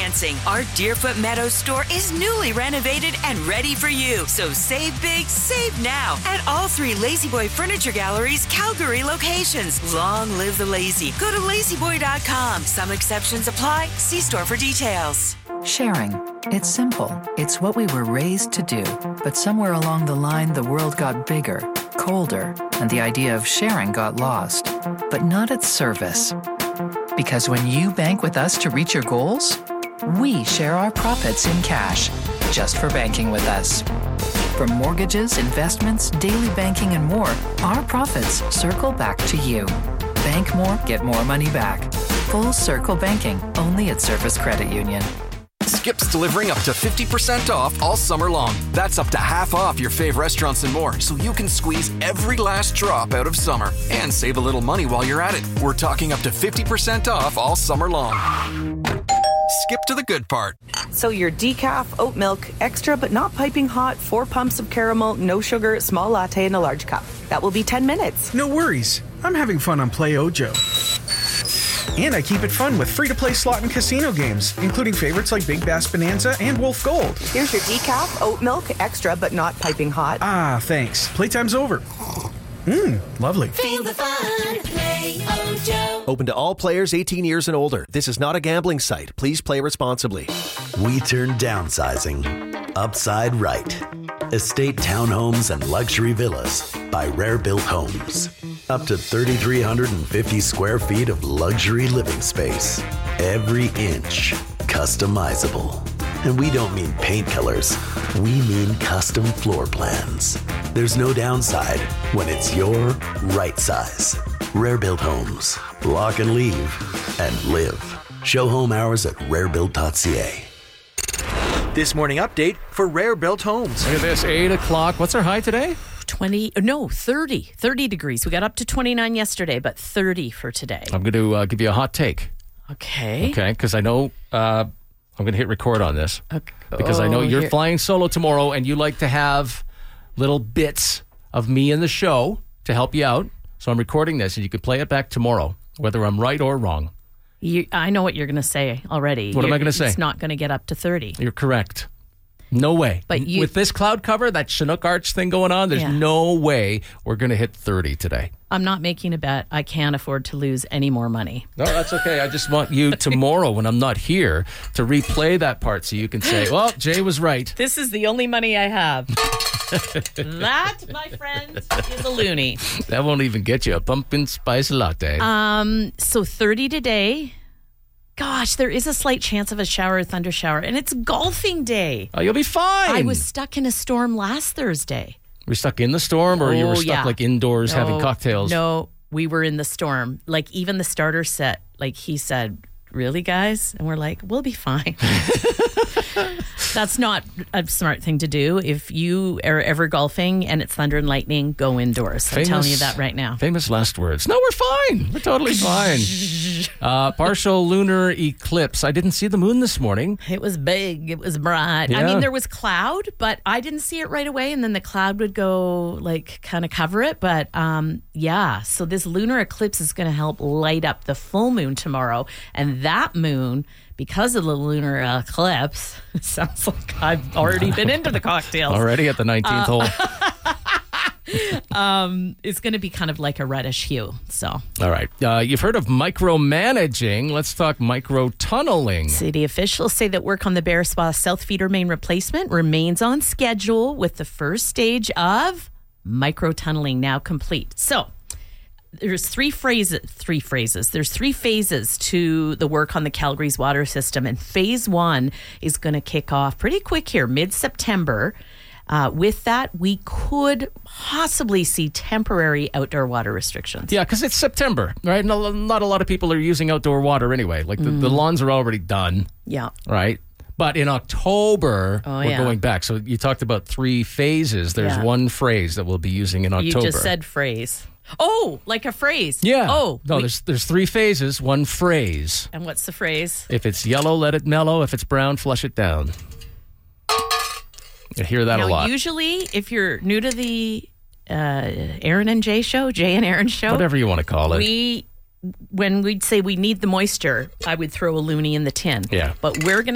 financing. Our Deerfoot Meadows store is newly renovated and ready for you. So save big, save now at all 3 La-Z-Boy Furniture Galleries Calgary locations. Long live the lazy. Go to lazyboy.com. Some exceptions apply. See store for details. Sharing. It's simple. It's what we were raised to do. But somewhere along the line, the world got bigger, colder, and the idea of sharing got lost. But not at Service. Because when you bank with us to reach your goals, we share our profits in cash, just for banking with us. From mortgages, investments, daily banking, and more, our profits circle back to you. Bank more, get more money back. Full Circle Banking, only at Service Credit Union. Skip's delivering up to 50% off all summer long. That's up to half off your fave restaurants and more, so you can squeeze every last drop out of summer and save a little money while you're at it. We're talking up to 50% off all summer long. Skip to the good part. So your decaf, oat milk, extra but not piping hot, 4 pumps of caramel, no sugar, small latte in a large cup. That will be 10 minutes. No worries. I'm having fun on Play Ojo. And I keep it fun with free-to-play slot and casino games, including favorites like Big Bass Bonanza and Wolf Gold. Here's your decaf, oat milk, extra but not piping hot. Ah, thanks. Playtime's over. Lovely. Feel the fun. Play Ojo. Open to all players 18 years and older. This is not a gambling site. Please play responsibly. We turn downsizing upside right. Estate townhomes and luxury villas by Rare Built Homes. Up to 3,350 square feet of luxury living space. Every inch customizable. And we don't mean paint colors. We mean custom floor plans. There's no downside when it's your right size. Rare Built Homes. Lock and leave and live. Show home hours at rarebuilt.ca. This morning update for Rare Built Homes. Look at this, 8 o'clock. What's our high today? 30 degrees. We got up to 29 yesterday, but 30 for today. I'm going to give you a hot take. Okay. Okay, because I know I'm going to hit record on this. Okay. Because I know you're flying solo tomorrow and you like to have little bits of me in the show to help you out. So I'm recording this and you can play it back tomorrow, whether I'm right or wrong. I know what you're going to say already. What am I going to say? It's not going to get up to 30. You're correct. No way. But with this cloud cover, that Chinook Arch thing going on, there's no way we're going to hit 30 today. I'm not making a bet. I can't afford to lose any more money. No, that's okay. I just want you tomorrow when I'm not here to replay that part so you can say, well, Jay was right. This is the only money I have. That, my friend, is a loony. That won't even get you a pumpkin spice latte. So 30 today. Gosh, there is a slight chance of a shower or thunder shower, and it's golfing day. Oh, you'll be fine. I was stuck in a storm last Thursday. Were you stuck in the storm, or you were stuck like indoors having cocktails? No, we were in the storm. Like even the starter set, like he said, really, guys? And we're like, we'll be fine. That's not a smart thing to do. If you are ever golfing and it's thunder and lightning, go indoors. I'm telling you that right now. Famous last words. No, we're fine. We're totally fine. Partial lunar eclipse. I didn't see the moon this morning. It was big. It was bright. Yeah. I mean, there was cloud, but I didn't see it right away. And then the cloud would go like kind of cover it. But so this lunar eclipse is going to help light up the full moon tomorrow. And that moon, because of the lunar eclipse, it sounds like I've already been into the cocktails. Already at the 19th hole. It's going to be kind of like a reddish hue. So, all right. You've heard of micromanaging. Let's talk micro-tunneling. City officials say that work on the Bear Spa South Feeder main replacement remains on schedule with the first stage of micro-tunneling now complete. So, there's three phases. There's 3 phases to the work on the Calgary's water system. And phase 1 is going to kick off pretty quick here, mid-September. With that, we could possibly see temporary outdoor water restrictions. Yeah, because it's September, right? Not a lot of people are using outdoor water anyway. Like the lawns are already done. Yeah. Right? But in October, we're going back. So you talked about 3 phases. There's one phrase that we'll be using in October. You just said phrase. Oh, like a phrase. Yeah. Oh. No, there's 3 phases, 1 phrase. And what's the phrase? If it's yellow, let it mellow. If it's brown, flush it down. You hear that a lot. Usually, if you're new to the Aaron and Jay show, Jay and Aaron show. Whatever you want to call it. When we'd say we need the moisture, I would throw a loonie in the tin. Yeah. But we're going to